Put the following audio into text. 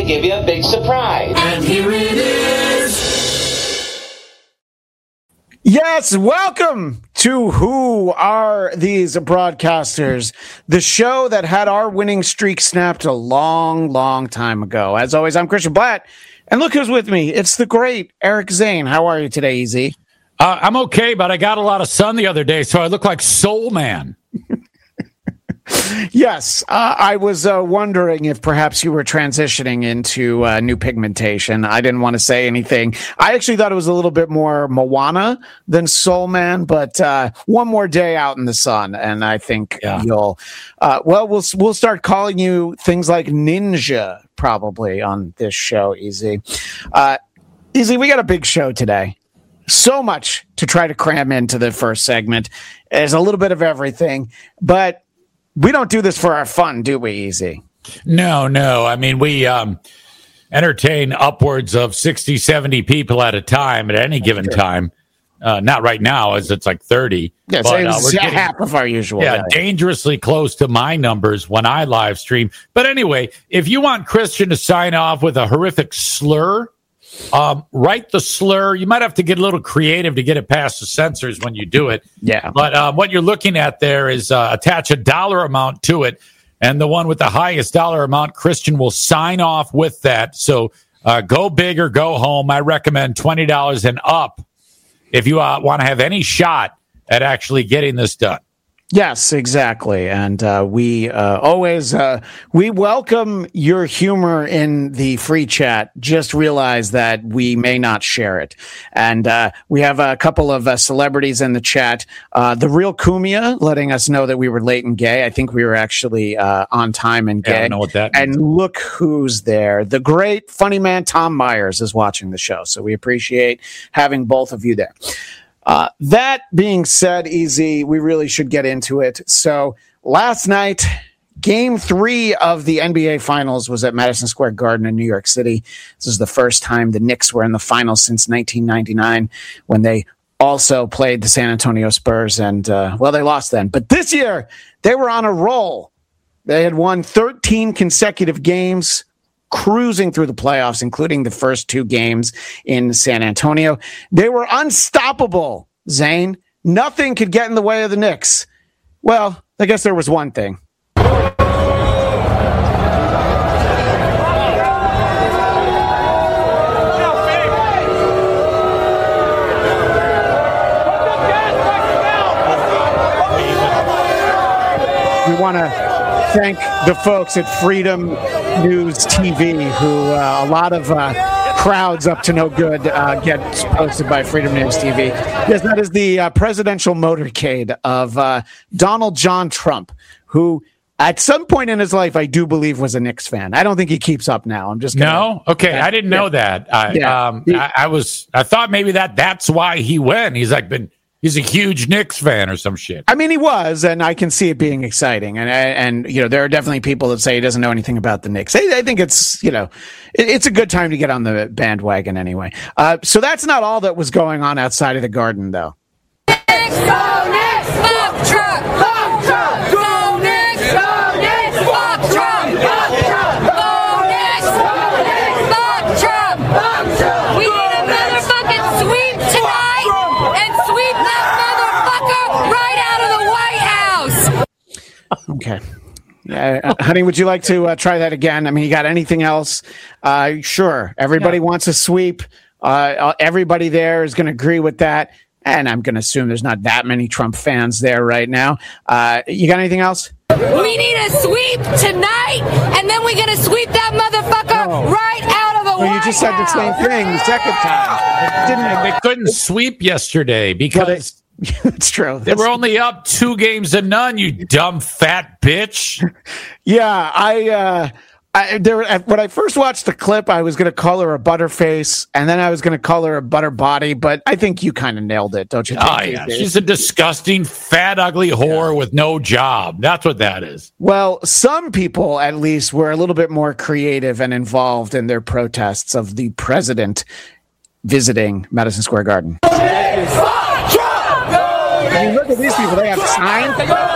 to give you a big surprise. And here it is. Yes, welcome to Who Are These Broadcasters, the show that had our winning streak snapped a long, long time ago. As always, I'm Christian Blatt, and look who's with me. It's the great Eric Zane. How are you today, Easy? I'm okay, but I got a lot of sun the other day, so I look like Soul Man. Yes, I was wondering if perhaps you were transitioning into new pigmentation. I didn't want to say anything. I actually thought it was a little bit more Moana than Soul Man, but one more day out in the sun, and I think you'll. We'll start calling you things like Ninja probably on this show. Easy, we got a big show today. So much to try to cram into the first segment. There's a little bit of everything, but we don't do this for our fun, do we, Easy? No. I mean, we entertain upwards of 60, 70 people at a time at any given time. Not right now, as it's like 30. Yeah, so it's half of our usual. Yeah, dangerously close to my numbers when I live stream. But anyway, if you want Christian to sign off with a horrific slur, write the slur. You might have to get a little creative to get it past the censors when you do it. Yeah. But what you're looking at there is attach a dollar amount to it, and the one with the highest dollar amount, Christian will sign off with that. So go big or go home. I recommend $20 and up if you want to have any shot at actually getting this done. Yes, exactly. And we always we welcome your humor in the free chat. Just realize that we may not share it. And we have a couple of celebrities in the chat. The Real Kumia letting us know that we were late and gay. I think we were actually on time and gay. I don't know what that means. And look who's there. The great funny man Tom Myers is watching the show. So we appreciate having both of you there. That being said, Easy, we really should get into it. So last night, Game 3 of the NBA Finals was at Madison Square Garden in New York City. This is the first time the Knicks were in the finals since 1999 when they also played the San Antonio Spurs. And, they lost then. But this year, they were on a roll. They had won 13 consecutive games, cruising through the playoffs, including the first 2 games in San Antonio. They were unstoppable, Zane. Nothing could get in the way of the Knicks. Well, I guess there was one thing. We want to thank the folks at Freedom News TV, who a lot of crowds up to no good get posted by Freedom News TV. Yes, that is the presidential motorcade of Donald John Trump, who at some point in his life, I do believe was a Knicks fan. I don't think he keeps up now. I'm just no. Okay, I didn't know that. I thought maybe that's why he went. He's a huge Knicks fan or some shit. I mean, he was, and I can see it being exciting. And there are definitely people that say he doesn't know anything about the Knicks. I think it's, it's a good time to get on the bandwagon anyway. So that's not all that was going on outside of the Garden, though. Knicks, go Knicks, fuck Trump, fuck Trump, go Knicks, go Knicks, fuck Trump, fuck Trump, go Knicks, fuck Trump, fuck Trump. We need a motherfucking sweep tonight and sweep that motherfucker right out of the White House. Okay. Honey, would you like to try that again? I mean, you got anything else? Sure. Everybody wants a sweep. Everybody there is going to agree with that. And I'm going to assume there's not that many Trump fans there right now. You got anything else? We need a sweep tonight, and then we're going to sweep that motherfucker right out of the White House. You just said the same thing the second time. They couldn't sweep yesterday because... It's true. They were only up 2-0, you dumb fat bitch. Yeah, when I first watched the clip, I was going to call her a butterface, and then I was going to call her a butter body, but I think you kind of nailed it, don't you think? Oh, yeah. She's a disgusting, fat, ugly whore with no job. That's what that is. Well, some people, at least, were a little bit more creative and involved in their protests of the president visiting Madison Square Garden. I mean, look at these people. They have signs.